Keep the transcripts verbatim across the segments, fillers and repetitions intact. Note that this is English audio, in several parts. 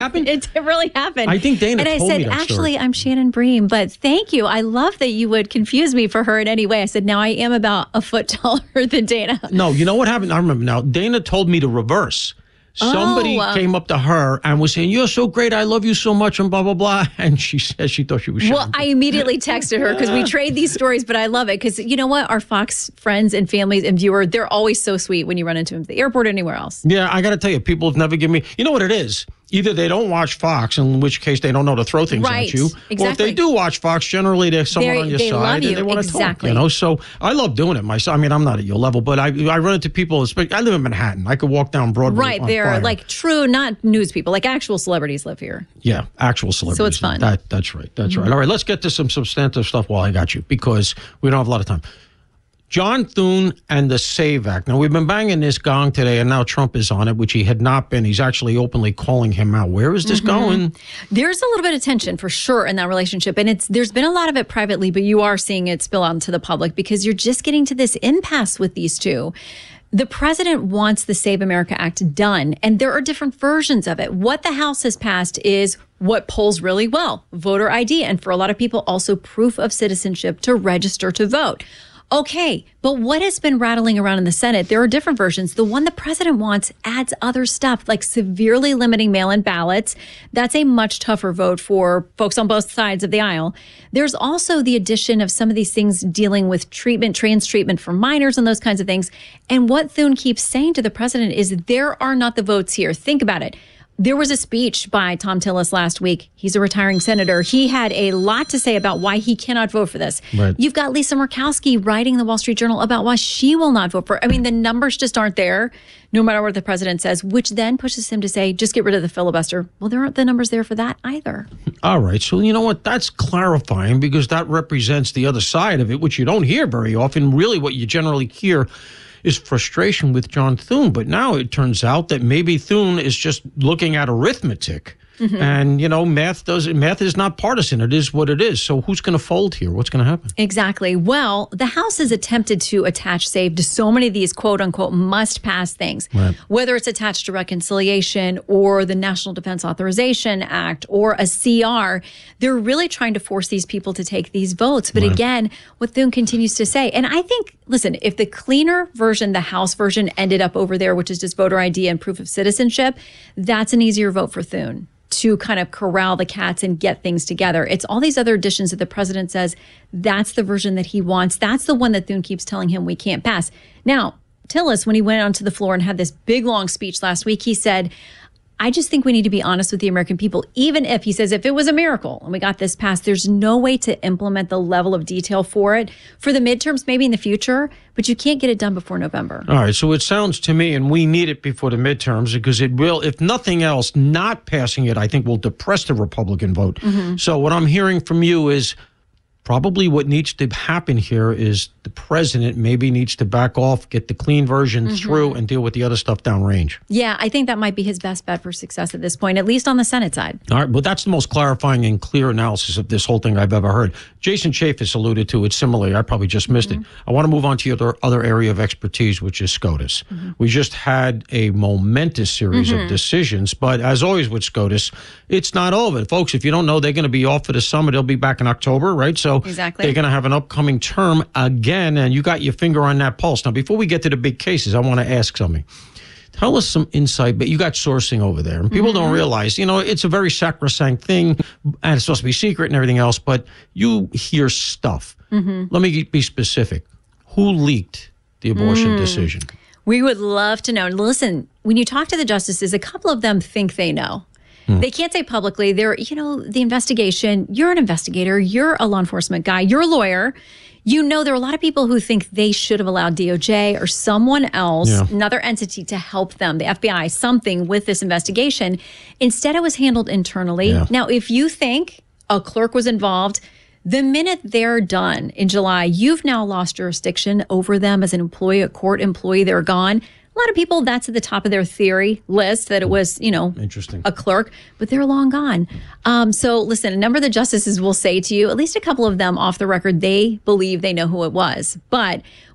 happened? It, it really happened. I think Dana and I told said, me that actually, story. I'm Shannon Bream, but thank you. I love that you would confuse me for her in any way. I said, now I am about a foot taller than Dana. No, you know what happened? I remember now. Dana told me to reverse. Somebody Oh, uh, came up to her and was saying, "You're so great. I love you so much," and blah, blah, blah. And she said she thought she was Well, Shannon. I immediately texted her because we trade these stories, but I love it because you know what? Our Fox friends and families and viewers, they're always so sweet when you run into them at the airport or anywhere else. Yeah, I got to tell you, people have never given me, you know what it is? Either they don't watch Fox, in which case they don't know to throw things Right, at you. Or if exactly. they do watch Fox, generally there's someone They- on your they side love and you, they want to exactly. talk, you know? So I love doing it myself. I mean, I'm not at your level, but I I run into people, especially- I live in Manhattan. I could walk down Broadway Right. on They're fire. like true, not news people, like actual celebrities live here. Yeah, actual celebrities. So it's fun. That, that's right. That's mm-hmm. right. All right, let's get to some substantive stuff while I got you, because we don't have a lot of time. John Thune and the SAVE Act. Now, we've been banging this gong today, and now Trump is on it, which he had not been. He's actually openly calling him out. Where is this mm-hmm. going? There's a little bit of tension for sure in that relationship, and it's there's been a lot of it privately, but you are seeing it spill out into the public because you're just getting to this impasse with these two. The president wants the Save America Act done, and there are different versions of it. What the House has passed is what polls really well, voter I D, and for a lot of people, also proof of citizenship to register to vote. Okay, but what has been rattling around in the Senate? There are different versions. The one the president wants adds other stuff like severely limiting mail-in ballots. That's a much tougher vote for folks on both sides of the aisle. There's also the addition of some of these things dealing with treatment, trans treatment for minors and those kinds of things. And what Thune keeps saying to the president is there are not the votes here. Think about it. There was a speech by Tom Tillis last week. He's a retiring senator. He had a lot to say about why he cannot vote for this. Right. You've got Lisa Murkowski writing in the Wall Street Journal about why she will not vote for it. I mean, the numbers just aren't there, no matter what the president says, which then pushes him to say, just get rid of the filibuster. Well, there aren't the numbers there for that either. All right. So, you know what? That's clarifying because that represents the other side of it, which you don't hear very often. Really, what you generally hear is frustration with John Thune. But now it turns out that maybe Thune is just looking at arithmetic. Mm-hmm. And, you know, math does math is not partisan. It is what it is. So who's going to fold here? What's going to happen? Exactly. Well, the House has attempted to attach SAVE to so many of these quote unquote must pass things, right. Whether it's attached to reconciliation or the National Defense Authorization Act or a C R. They're really trying to force these people to take these votes. But right. again, what Thune continues to say, and I think, listen, if the cleaner version, the House version ended up over there, which is just voter I D and proof of citizenship, that's an easier vote for Thune to kind of corral the cats and get things together. It's all these other additions that the president says that's the version that he wants. That's the one that Thune keeps telling him we can't pass. Now, Tillis, when he went onto the floor and had this big, long speech last week, he said, I just think we need to be honest with the American people. Even if, he says, if it was a miracle and we got this passed, there's no way to implement the level of detail for it. For the midterms, maybe in the future, but you can't get it done before November. All right. So it sounds to me, and we need it before the midterms because it will, if nothing else, not passing it, I think will depress the Republican vote. Mm-hmm. So what I'm hearing from you is probably what needs to happen here is the president maybe needs to back off, get the clean version mm-hmm. through, and deal with the other stuff downrange. Yeah, I think that might be his best bet for success at this point, at least on the Senate side. All right, well, that's the most clarifying and clear analysis of this whole thing I've ever heard. Jason Chaffetz alluded to it similarly. I probably just missed mm-hmm. it. I want to move on to your other, other area of expertise, which is SCOTUS. Mm-hmm. We just had a momentous series mm-hmm. of decisions, but as always with SCOTUS, it's not over. Folks, if you don't know, they're going to be off for the summer. They'll be back in October, right? So exactly. They're going to have an upcoming term again, and you got your finger on that pulse. Now, before we get to the big cases, I want to ask something. Tell us some insight, but you got sourcing over there, and people mm-hmm. don't realize, you know, it's a very sacrosanct thing, and it's supposed to be secret and everything else, but you hear stuff. Mm-hmm. Let me be specific. Who leaked the abortion mm. decision? We would love to know. Listen, when you talk to the justices, a couple of them think they know. Hmm. They can't say publicly. They're, you know, the investigation, you're an investigator, you're a law enforcement guy, you're a lawyer. You know, there are a lot of people who think they should have allowed D O J or someone else, yeah. another entity to help them, the F B I, something with this investigation. Instead, it was handled internally. Yeah. Now, if you think a clerk was involved, the minute they're done in July, you've now lost jurisdiction over them as an employee, a court employee. They're gone. A lot of people, that's at the top of their theory list, that it was, you know, Interesting. a clerk, but they're long gone. Um, so listen, a number of the justices will say to you, at least a couple of them off the record, they believe they know who it was. But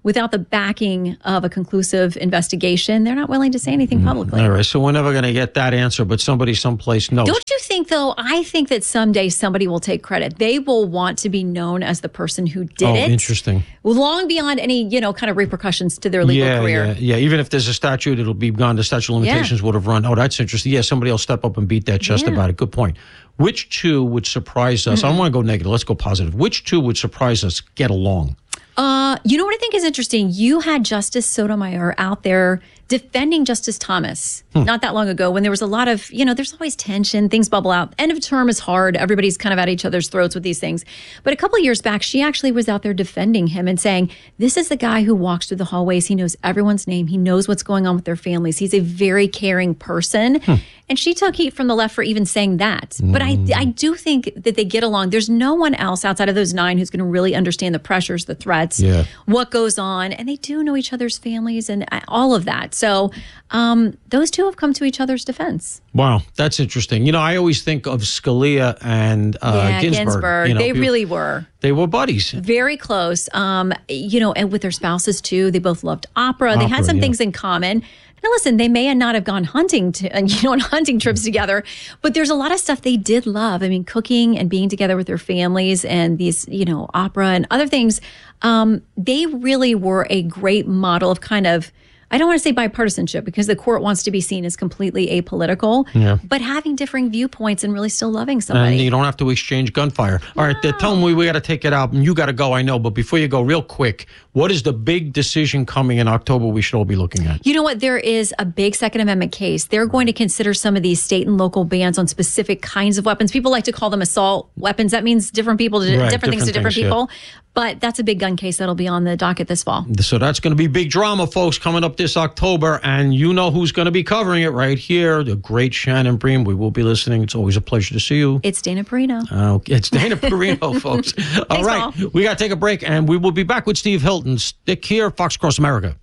without the backing of a conclusive investigation, they're not willing to say anything publicly. All right, so we're never going to get that answer, but somebody someplace knows. Don't you think, though, I think that someday somebody will take credit. They will want to be known as the person who did oh, it. interesting. Long beyond any, you know, kind of repercussions to their legal yeah, career. Yeah, yeah. Even if there's a statute, it'll be gone. The statute of limitations Yeah. would have run. Oh, that's interesting. Yeah, somebody will step up and beat that chest Yeah. about it. Good point. Which two would surprise us? Mm-hmm. I don't want to go negative. Let's go positive. Which two would surprise us get along? Uh, you know what I think is interesting? You had Justice Sotomayor out there defending Justice Thomas hmm. not that long ago when there was a lot of, you know, there's always tension, things bubble out. End of term is hard. Everybody's kind of at each other's throats with these things. But a couple of years back, she actually was out there defending him and saying, this is the guy who walks through the hallways. He knows everyone's name. He knows what's going on with their families. He's a very caring person. Hmm. And she took heat from the left for even saying that. Mm. But I, I do think that they get along. There's no one else outside of those nine who's going to really understand the pressures, the threats, yeah. what goes on. And they do know each other's families and all of that. So um, those two have come to each other's defense. Wow, that's interesting. You know, I always think of Scalia and uh, yeah, Ginsburg. Ginsburg. You know, they people, really were. They were buddies. Very close. Um, you know, and with their spouses too. They both loved opera. opera they had some yeah. things in common. Now, listen, they may not have gone hunting to, you know, on hunting trips together, but there's a lot of stuff they did love. I mean, cooking and being together with their families and these, you know, opera and other things. Um, they really were a great model of kind of, I don't want to say bipartisanship because the court wants to be seen as completely apolitical, yeah. but having differing viewpoints and really still loving somebody. And you don't have to exchange gunfire. All right, no. Tell me we got to take it out. And you got to go, I know. But before you go, real quick, what is the big decision coming in October we should all be looking at? You know what? There is a big Second Amendment case. They're going to consider some of these state and local bans on specific kinds of weapons. People like to call them assault weapons. That means different people, right, different, different things to different things, people. Yeah. But that's a big gun case that'll be on the docket this fall. So that's going to be big drama, folks, coming up this October. And you know who's going to be covering it right here, the great Shannon Bream. We will be listening. It's always a pleasure to see you. It's Dana Perino. Uh, it's Dana Perino, folks. All Thanks, right. Paul. We got to take a break, and we will be back with Steve Hilton. Stick here, Fox Cross America.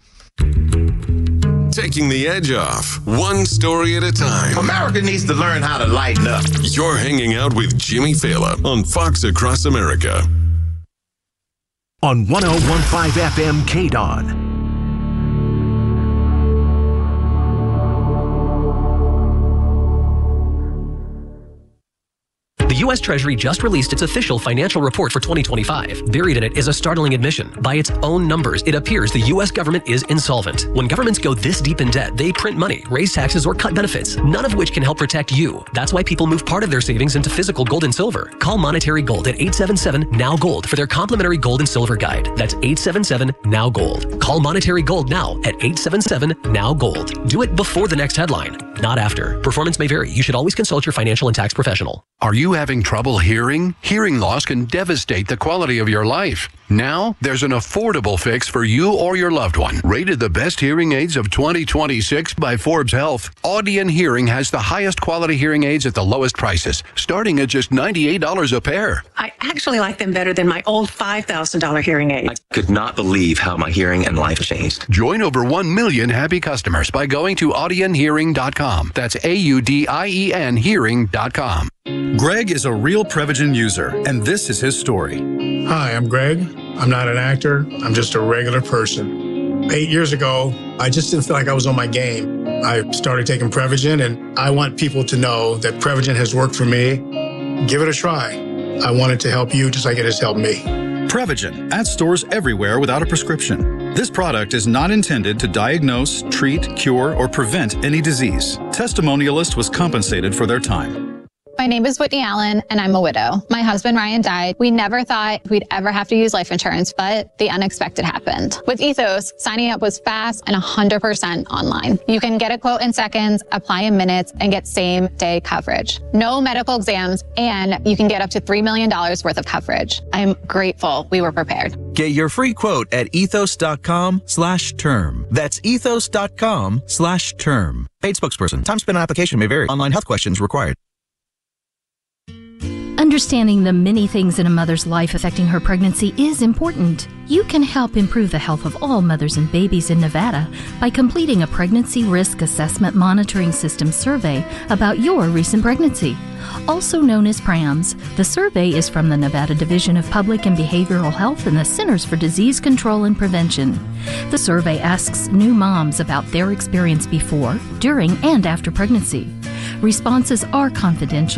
Taking the edge off, one story at a time. America needs to learn how to lighten up. You're hanging out with Jimmy Fallon on Fox Across America. On one oh one point five F M K D O N. The U S Treasury just released its official financial report for twenty twenty-five. Buried in it is a startling admission. By its own numbers, it appears the U S government is insolvent. When governments go this deep in debt, they print money, raise taxes, or cut benefits, none of which can help protect you. That's why people move part of their savings into physical gold and silver. Call Monetary Gold at eight seven seven, N O W Gold for their complimentary gold and silver guide. That's eight seven seven, N O W Gold. Call Monetary Gold now at eight seven seven, N O W Gold. Do it before the next headline, not after. Performance may vary. You should always consult your financial and tax professional. Are you having trouble hearing? Hearing loss can devastate the quality of your life. Now, there's an affordable fix for you or your loved one. Rated the best hearing aids of twenty twenty-six by Forbes Health, Audion Hearing has the highest quality hearing aids at the lowest prices, starting at just ninety-eight dollars a pair. I actually like them better than my old five thousand dollars hearing aids. I could not believe how my hearing and life changed. Join over one million happy customers by going to audion hearing dot com. That's A U D I E N hearing dot com. Greg is a real Prevagen user, and this is his story. Hi, I'm Greg. I'm not an actor. I'm just a regular person. Eight years ago, I just didn't feel like I was on my game. I started taking Prevagen, and I want people to know that Prevagen has worked for me. Give it a try. I want it to help you just like it has helped me. Prevagen, at stores everywhere without a prescription. This product is not intended to diagnose, treat, cure, or prevent any disease. Testimonialist was compensated for their time. My name is Whitney Allen, and I'm a widow. My husband, Ryan, died. We never thought we'd ever have to use life insurance, but the unexpected happened. With Ethos, signing up was fast and one hundred percent online. You can get a quote in seconds, apply in minutes, and get same-day coverage. No medical exams, and you can get up to three million dollars worth of coverage. I'm grateful we were prepared. Get your free quote at ethos.com slash term. That's ethos.com slash term. Paid spokesperson. Time spent on application may vary. Online health questions required. Understanding the many things in a mother's life affecting her pregnancy is important. You can help improve the health of all mothers and babies in Nevada by completing a Pregnancy Risk Assessment Monitoring System survey about your recent pregnancy. Also known as PRAMS, the survey is from the Nevada Division of Public and Behavioral Health and the Centers for Disease Control and Prevention. The survey asks new moms about their experience before, during, and after pregnancy. Responses are confidential